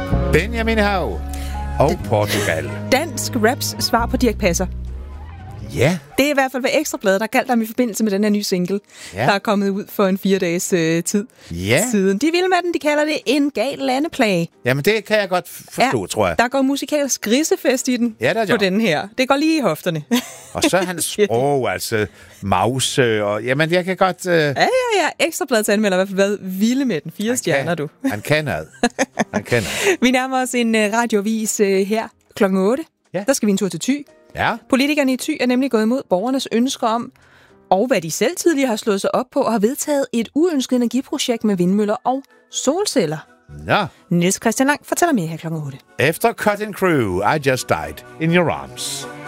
Benjamin Hav og Portugal. Dansk raps svar på Dirch Passer. Ja. Det er i hvert fald, hvad Ekstrabladet har kaldt ham i forbindelse med den her nye single, der er kommet ud for en 4 dages tid siden. De vil med den, de kalder det en gal landeplage. Jamen, det kan jeg godt forstå, tror jeg. Der går musikalsk grisefest i den på den her. Det går lige i hofterne. Og så hans sprog, altså mause, og jamen, jeg kan godt... Ja. Ekstrabladets anmelder har i hvert fald været vilde med den. 4 stjerner, du. Han kan noget. Vi nærmer os en radiovis her klokken 8. Ja. Der skal vi en tur til Thy. Ja. Politikerne i Thy er nemlig gået imod borgernes ønsker om, og hvad de selv tidligere har slået sig op på, og har vedtaget et uønsket energiprojekt med vindmøller og solceller. Nå. Niels Christian Lang fortæller mere her klokken 8. Efter Cutting Crew, I Just Died in Your Arms.